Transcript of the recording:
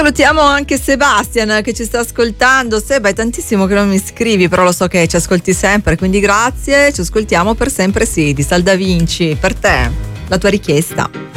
salutiamo anche Sebastian che ci sta ascoltando. Seba, è tantissimo che non mi scrivi, però lo so che ci ascolti sempre, quindi grazie. Ci ascoltiamo per sempre, sì, di Salda Vinci, per te, la tua richiesta.